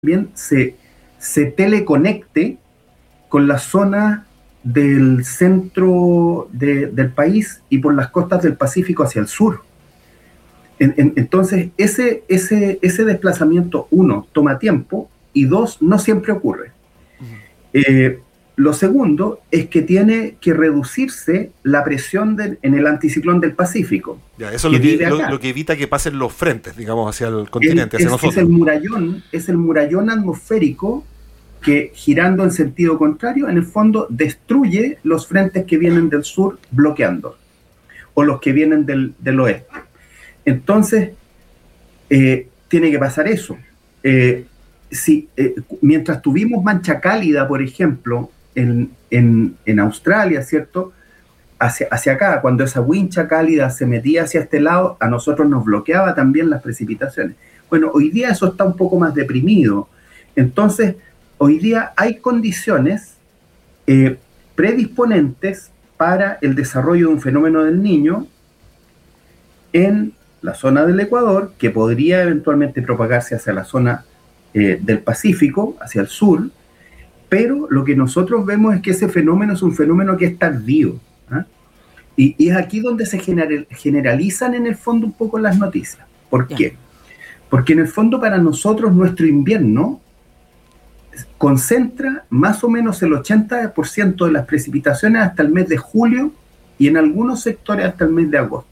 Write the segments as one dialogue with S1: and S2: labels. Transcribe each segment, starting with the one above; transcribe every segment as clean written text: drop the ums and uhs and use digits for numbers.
S1: también se teleconecte con la zona del centro del país y por las costas del Pacífico hacia el sur. Entonces, ese desplazamiento, uno, toma tiempo, y dos, no siempre ocurre. Lo segundo es que tiene que reducirse la presión en el anticiclón del Pacífico.
S2: Ya, eso es lo que evita que pasen los frentes, digamos, hacia el continente, hacia nosotros.
S1: Es el murallón atmosférico que, girando en sentido contrario, en el fondo destruye los frentes que vienen del sur bloqueando, o los que vienen del oeste. Entonces, tiene que pasar eso. Mientras tuvimos mancha cálida, por ejemplo, en Australia, ¿cierto? Hacia acá, cuando esa wincha cálida se metía hacia este lado, a nosotros nos bloqueaba también las precipitaciones. Bueno, hoy día eso está un poco más deprimido. Entonces, hoy día hay condiciones predisponentes para el desarrollo de un fenómeno del Niño en la zona del Ecuador, que podría eventualmente propagarse hacia la zona del Pacífico, hacia el sur, pero lo que nosotros vemos es que ese fenómeno es un fenómeno que es tardío, ¿eh? Y es aquí donde se generalizan en el fondo un poco las noticias. ¿Por qué? Porque en el fondo para nosotros nuestro invierno concentra más o menos el 80% de las precipitaciones hasta el mes de julio y en algunos sectores hasta el mes de agosto.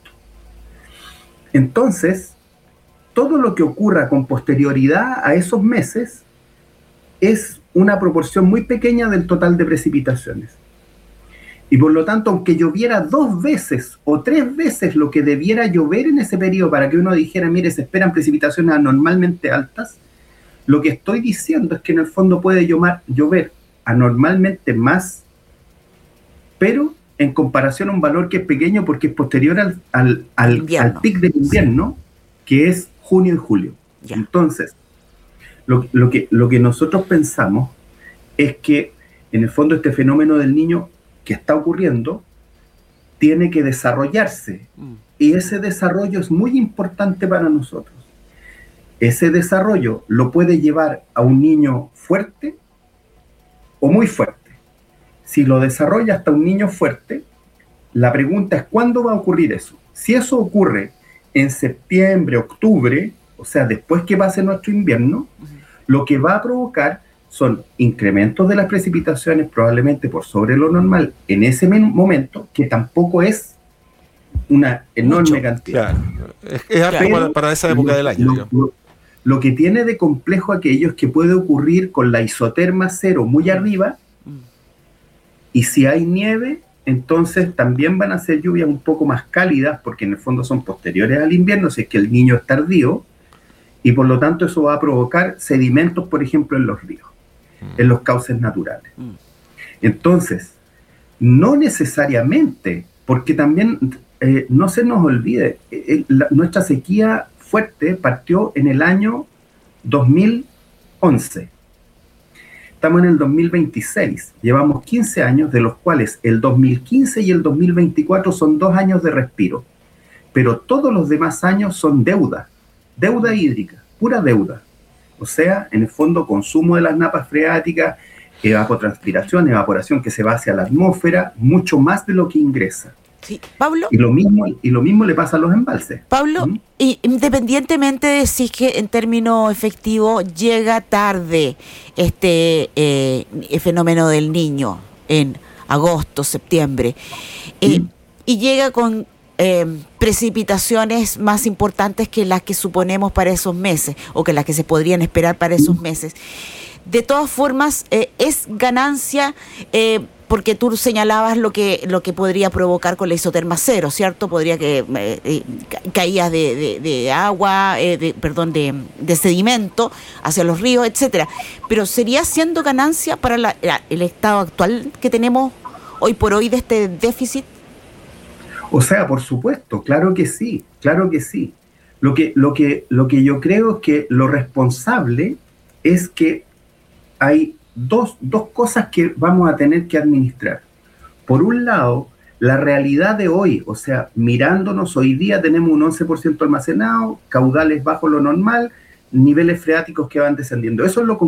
S1: Entonces, todo lo que ocurra con posterioridad a esos meses es una proporción muy pequeña del total de precipitaciones. Y por lo tanto, aunque lloviera 2 veces o 3 veces lo que debiera llover en ese periodo para que uno dijera, mire, se esperan precipitaciones anormalmente altas, lo que estoy diciendo es que en el fondo puede llover anormalmente más, pero en comparación a un valor que es pequeño porque es posterior al pic del invierno, que es junio y julio. Entonces, lo que nosotros pensamos es que en el fondo este fenómeno del Niño que está ocurriendo tiene que desarrollarse, y ese desarrollo es muy importante para nosotros. Ese desarrollo lo puede llevar a un niño fuerte o muy fuerte. Si lo desarrolla hasta un niño fuerte, la pregunta es ¿cuándo va a ocurrir eso? Si eso ocurre en septiembre, octubre, o sea, después que pase nuestro invierno, lo que va a provocar son incrementos de las precipitaciones probablemente por sobre lo normal en ese momento, que tampoco es una enorme cantidad.
S2: Claro. Es algo para esa época del año.
S1: Lo que tiene de complejo aquello es que puede ocurrir con la isoterma cero muy arriba, y si hay nieve, entonces también van a ser lluvias un poco más cálidas, porque en el fondo son posteriores al invierno, si es que el Niño es tardío, y por lo tanto eso va a provocar sedimentos, por ejemplo, en los ríos, en los cauces naturales. Entonces, no necesariamente, porque también no se nos olvide, nuestra sequía fuerte partió en el año 2011. Estamos en el 2026, llevamos 15 años, de los cuales el 2015 y el 2024 son 2 años de respiro, pero todos los demás años son deuda hídrica, pura deuda. O sea, en el fondo, consumo de las napas freáticas, evapotranspiración, evaporación que se va hacia la atmósfera, mucho más de lo que ingresa.
S3: Sí, Pablo.
S1: Y lo mismo le pasa a los embalses.
S3: Pablo, independientemente de si es que en términos efectivos llega tarde este fenómeno del Niño en agosto, septiembre, y llega con precipitaciones más importantes que las que suponemos para esos meses, o que las que se podrían esperar para esos meses. De todas formas, es ganancia, porque tú señalabas lo que podría provocar con la isoterma cero, ¿cierto? Podría que caídas de agua, de sedimento hacia los ríos, etcétera. Pero ¿sería siendo ganancia para el estado actual que tenemos hoy por hoy de este déficit?
S1: O sea, por supuesto, claro que sí. Lo que yo creo es que lo responsable es que hay dos cosas que vamos a tener que administrar. Por un lado, la realidad de hoy, o sea, mirándonos hoy día tenemos un 11% almacenado, caudales bajo lo normal, niveles freáticos que van descendiendo. Eso es lo